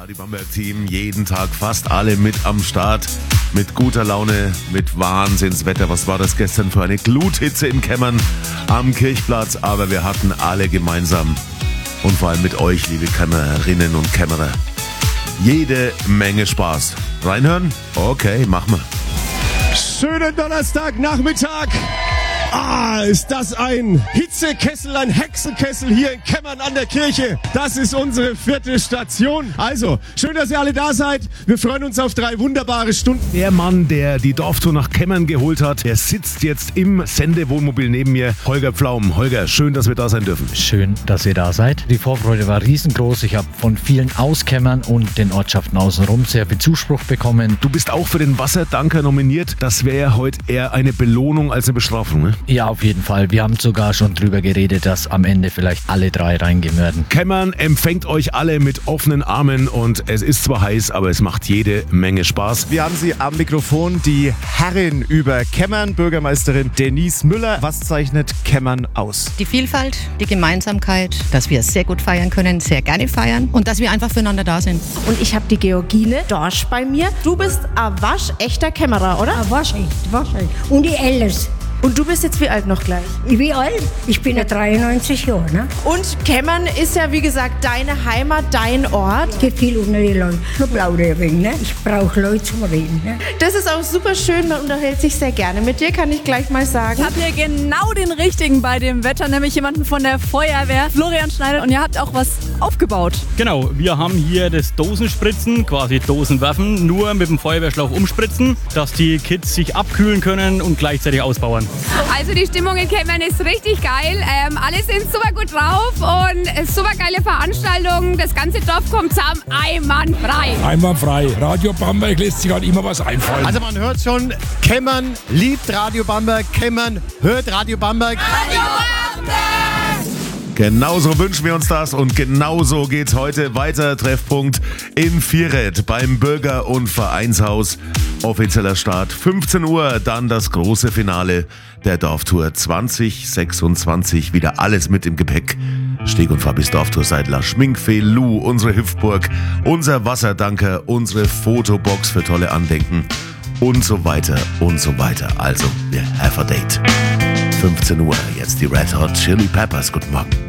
Radio Bamberg Team, jeden Tag fast alle mit am Start, mit guter Laune, mit Wahnsinnswetter. Was war das gestern für eine Gluthitze in Kemmern am Kirchplatz, aber wir hatten alle gemeinsam und vor allem mit euch, liebe Kämmererinnen und Kämmerer, jede Menge Spaß. Reinhören? Okay, machen wir. Schönen Donnerstagnachmittag. Ist das ein Hitzekessel, ein Hexenkessel hier in Kemmern an der Kirche. Das ist unsere 4. Station. Also, schön, dass ihr alle da seid. Wir freuen uns auf 3 wunderbare Stunden. Der Mann, der die Dorftour nach Kemmern geholt hat, der sitzt jetzt im Sendewohnmobil neben mir. Holger Pflaum. Holger, schön, dass wir da sein dürfen. Schön, dass ihr da seid. Die Vorfreude war riesengroß. Ich habe von vielen aus Kemmern und den Ortschaften außenrum sehr viel Zuspruch bekommen. Du bist auch für den Wasserdanker nominiert. Das wäre ja heute eher eine Belohnung als eine Bestrafung, ne? Ja, auf jeden Fall. Wir haben sogar schon drüber geredet, dass am Ende vielleicht alle 3 reingehen werden. Kemmern empfängt euch alle mit offenen Armen und es ist zwar heiß, aber es macht jede Menge Spaß. Wir haben sie am Mikrofon, die Herrin über Kemmern, Bürgermeisterin Denise Müller. Was zeichnet Kemmern aus? Die Vielfalt, die Gemeinsamkeit, dass wir sehr gut feiern können, sehr gerne feiern und dass wir einfach füreinander da sind. Und ich habe die Georgine Dorsch bei mir. Du bist ein waschechter Kämmerer, oder? Waschecht. Und die Elles. Und du bist jetzt wie alt noch gleich? Wie alt? Ich bin ja 93 Jahre, ne? Und Kemmern ist ja, wie gesagt, deine Heimat, dein Ort. Ich gehe viel unter die Leute. Nur plaudere ein wenig, ne? Ich brauche Leute zum Reden, ne? Das ist auch super schön, man unterhält sich sehr gerne mit dir, kann ich gleich mal sagen. Habt ihr genau den richtigen bei dem Wetter, nämlich jemanden von der Feuerwehr, Florian Schneider, und ihr habt auch was aufgebaut. Genau, wir haben hier das Dosenspritzen, quasi Dosenwerfen, nur mit dem Feuerwehrschlauch umspritzen, dass die Kids sich abkühlen können und gleichzeitig ausbauen. Also die Stimmung in Kemmern ist richtig geil. Alle sind super gut drauf und super geile Veranstaltungen. Das ganze Dorf kommt zusammen, einwandfrei. Einwandfrei. Radio Bamberg lässt sich halt immer was einfallen. Also man hört schon, Kemmern liebt Radio Bamberg, Kemmern hört Radio Bamberg. Radio Bamberg! Genauso wünschen wir uns das und genauso geht's heute weiter. Treffpunkt in Viereth beim Bürger- und Vereinshaus. Offizieller Start 15 Uhr, dann das große Finale der Dorftour 2026. Wieder alles mit im Gepäck. Steg- und Fabis Dorftour-Seidler, Schminkfee, Lou, unsere Hüpfburg, unser Wasserdanker, unsere Fotobox für tolle Andenken und so weiter und so weiter. Also, wir have a date. 15 Uhr, jetzt die Red Hot Chili Peppers. Guten Morgen.